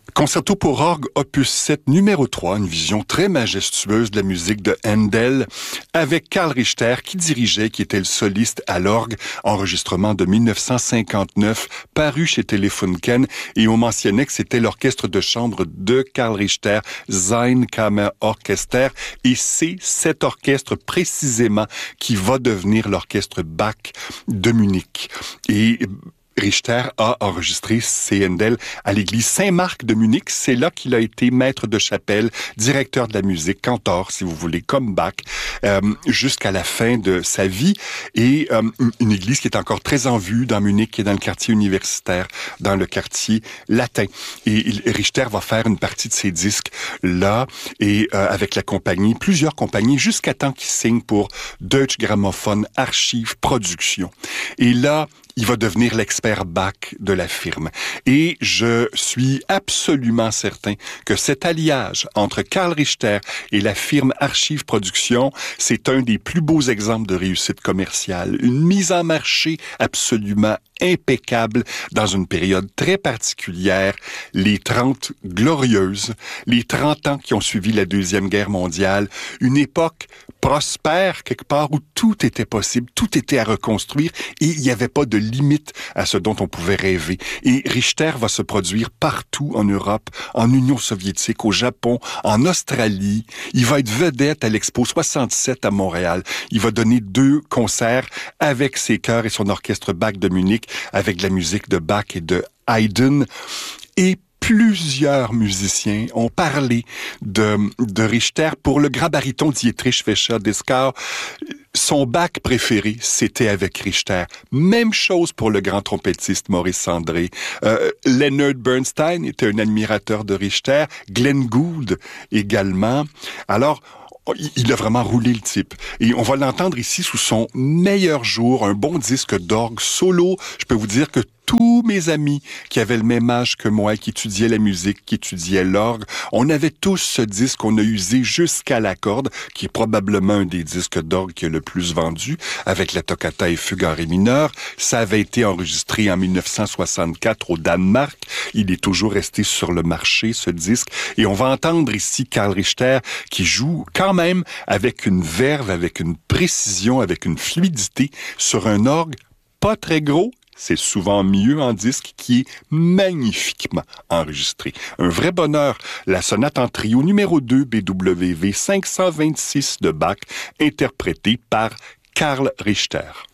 Concerto pour orgue, opus 7, numéro 3, une vision très majestueuse de la musique de Handel, avec Karl Richter qui dirigeait, qui était le soliste à l'orgue, enregistrement de 1959, paru chez Telefunken, et on mentionnait que c'était l'orchestre de chambre de Karl Richter, Sein Kammerorchester, et c'est cet orchestre précisément qui va devenir l'orchestre Bach de Munich. Et Richter a enregistré ses Handel à l'église Saint-Marc de Munich. C'est là qu'il a été maître de chapelle, directeur de la musique, cantor, si vous voulez, comme Bach, jusqu'à la fin de sa vie. Et une église qui est encore très en vue dans Munich, qui est dans le quartier universitaire, dans le quartier latin. Et Richter va faire une partie de ses disques là, et avec la compagnie, plusieurs compagnies, jusqu'à temps qu'il signe pour Deutsche Grammophon Archiv Production. Et là, il va devenir l'expert Bach de la firme. Et je suis absolument certain que cet alliage entre Karl Richter et la firme Archive Production, c'est un des plus beaux exemples de réussite commerciale. Une mise en marché absolument impeccable dans une période très particulière, les 30 glorieuses, les 30 ans qui ont suivi la Deuxième Guerre mondiale, une époque prospère quelque part où tout était possible, tout était à reconstruire et il n'y avait pas de limite à ce dont on pouvait rêver. Et Richter va se produire partout en Europe, en Union soviétique, au Japon, en Australie. Il va être vedette à l'Expo 67 à Montréal. Il va donner 2 concerts avec ses chœurs et son orchestre Bach de Munich, avec de la musique de Bach et de Haydn. Et plusieurs musiciens ont parlé de Richter. Pour le grand baryton Dietrich Fischer-Dieskau, son Bach préféré, c'était avec Richter. Même chose pour le grand trompettiste Maurice Sandré. Leonard Bernstein était un admirateur de Richter. Glenn Gould également. Alors, il a vraiment roulé le type. Et on va l'entendre ici sous son meilleur jour, un bon disque d'orgue solo. Je peux vous dire que tous mes amis qui avaient le même âge que moi, qui étudiaient la musique, qui étudiaient l'orgue, on avait tous ce disque qu'on a usé jusqu'à la corde, qui est probablement un des disques d'orgue qui est le plus vendu, avec la toccata et fugue en ré mineur. Ça avait été enregistré en 1964 au Danemark. Il est toujours resté sur le marché, ce disque. Et on va entendre ici Karl Richter qui joue quand même avec une verve, avec une précision, avec une fluidité sur un orgue pas très gros. C'est souvent mieux en disque, qui est magnifiquement enregistré. Un vrai bonheur, la sonate en trio numéro 2 BWV 526 de Bach, interprétée par Karl Richter.